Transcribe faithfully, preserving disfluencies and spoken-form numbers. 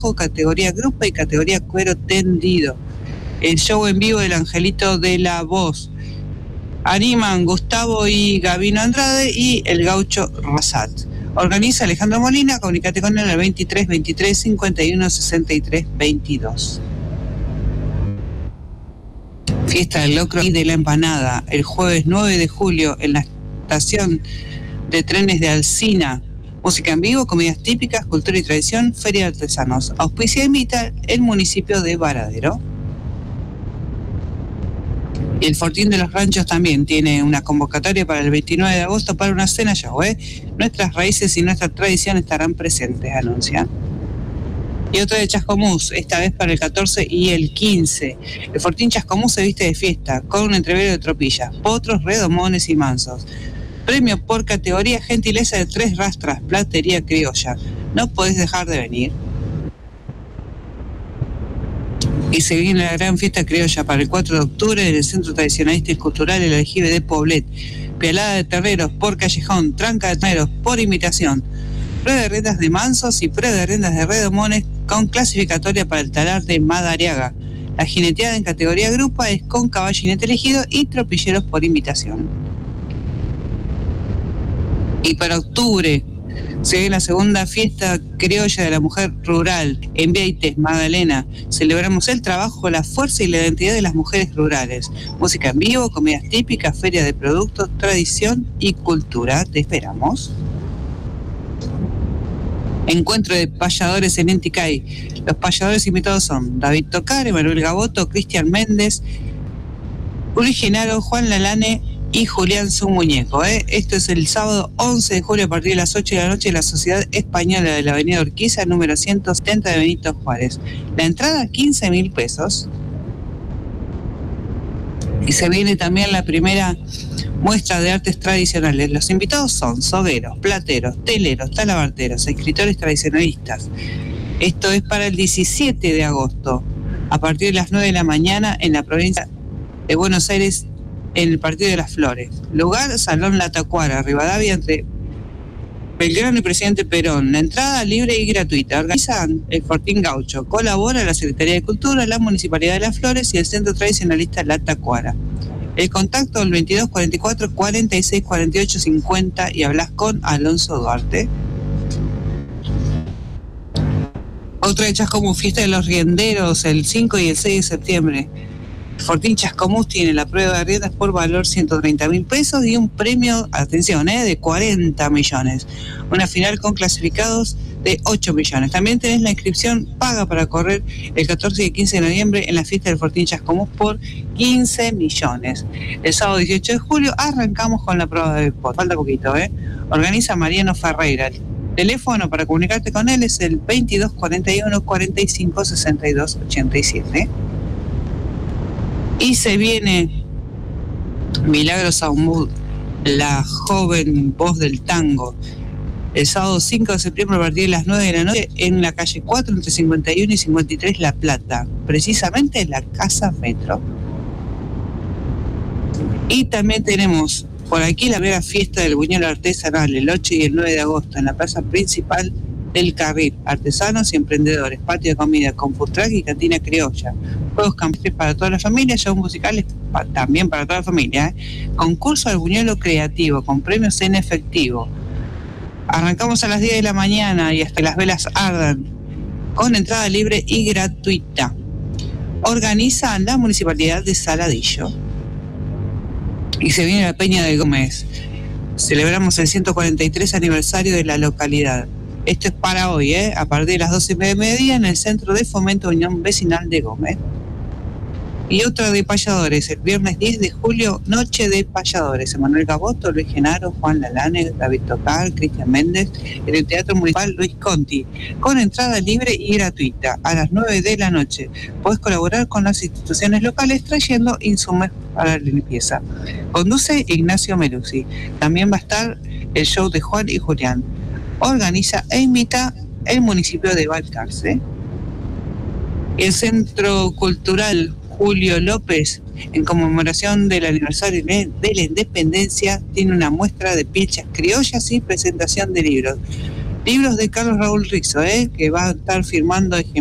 categoría grupo y categoría cuero tendido. El show en vivo del Angelito de la Voz. Animan Gustavo y Gabino Andrade y el Gaucho Razat. Organiza Alejandro Molina, comunícate con él al veintitrés veintitrés cincuenta y uno sesenta y tres veintidós. Fiesta del locro y de la empanada, el jueves nueve de julio en la estación de trenes de Alsina. Música en vivo, comidas típicas, cultura y tradición, feria de artesanos. Auspicia e invita el municipio de Varadero. Y el Fortín de los Ranchos también tiene una convocatoria para el veintinueve de agosto para una cena show, ¿eh? Nuestras raíces y nuestra tradición estarán presentes, anuncian. Y otra de Chascomús, esta vez para el catorce y el quince. El Fortín Chascomús se viste de fiesta, con un entrevero de tropillas, potros, redomones y mansos. Premio por categoría, gentileza de Tres Rastras, platería criolla. No podés dejar de venir. Y se viene la gran fiesta criolla para el cuatro de octubre en el Centro Tradicionalista y Cultural El Aljibe de Poblet. Pelada de terreros por callejón, tranca de terneros por imitación. Prueba de rendas de mansos y prueba de rendas de redomones con clasificatoria para el talar de Madariaga. La jineteada en categoría grupa es con caballo jinete elegido y tropilleros por invitación. Y para octubre se viene la segunda fiesta criolla de la mujer rural en Vieites, Magdalena. Celebramos el trabajo, la fuerza y la identidad de las mujeres rurales. Música en vivo, comidas típicas, feria de productos, tradición y cultura. Te esperamos. Encuentro de payadores en Enticay. Los payadores invitados son David Tocar, Emanuel Gaboto, Cristian Méndez, Uri Genaro, Juan Lalane y Julián Su Muñeco. ¿eh? Esto es el sábado once de julio a partir de las ocho de la noche en la Sociedad Española de la Avenida Urquiza, número ciento setenta de Benito Juárez. La entrada quince mil pesos. Y se viene también la primera muestra de artes tradicionales. Los invitados son sogueros, plateros, teleros, talabarteros, escritores tradicionalistas. Esto es para el diecisiete de agosto, a partir de las nueve de la mañana en la provincia de Buenos Aires, en el Partido de las Flores. Lugar, Salón La Tacuara, Rivadavia, entre Belgrano y Presidente Perón. La entrada libre y gratuita. Organizan el Fortín Gaucho. Colabora la Secretaría de Cultura, la Municipalidad de Las Flores y el Centro Tradicionalista La Tacuara. El contacto el veintidós cuarenta y cuatro cuarenta y seis cuarenta y ocho cincuenta y hablas con Alonso Duarte. Otra de Chascomús, fiesta de los rienderos el cinco y el seis de septiembre. Fortín Chascomús tiene la prueba de riendas por valor ciento treinta mil pesos y un premio, atención, eh, de cuarenta millones. Una final con clasificados de ocho millones. También tenés la inscripción paga para correr el catorce y quince de noviembre en la fiesta del Fortín Chascomús por quince millones. El sábado dieciocho de julio arrancamos con la prueba de pot. Falta poquito, ¿eh? Organiza Mariano Ferreira. El teléfono para comunicarte con él es el veintidós cuarenta y uno cuarenta y cinco sesenta y dos ochenta y siete. Y se viene Milagros Saumud, la joven voz del tango, el sábado cinco de septiembre a partir de las nueve de la noche en la calle cuatro, entre cincuenta y uno y cincuenta y tres La Plata, precisamente en la Casa Metro. Y también tenemos por aquí la primera fiesta del buñuelo artesanal, el ocho y el nueve de agosto, en la plaza principal del Carril. Artesanos y emprendedores, patio de comida con food truck y cantina criolla. Juegos campestres para toda la familia, shows musicales pa, también para toda la familia. ¿eh? Concurso del buñuelo creativo con premios en efectivo. Arrancamos a las diez de la mañana y hasta que las velas ardan, con entrada libre y gratuita. Organiza la Municipalidad de Saladillo. Y se viene la Peña de Gómez. Celebramos el ciento cuarenta y tres aniversario de la localidad. Esto es para hoy, ¿eh? a partir de las doce y media de mediodía en el Centro de Fomento Unión Vecinal de Gómez. Y otra de payadores, el viernes diez de julio, noche de payadores. Emanuel Gaboto, Luis Genaro, Juan Lalane, David Tocar, Cristian Méndez, en el Teatro Municipal Luis Conti, con entrada libre y gratuita, a las nueve de la noche. Podés colaborar con las instituciones locales trayendo insumos para la limpieza. Conduce Ignacio Meruzzi. También va a estar el show de Juan y Julián. Organiza e invita el municipio de Balcarce. El Centro Cultural Julio López, en conmemoración del aniversario de la independencia, tiene una muestra de pilchas criollas y presentación de libros. Libros de Carlos Raúl Rizzo, ¿eh? Que va a estar firmando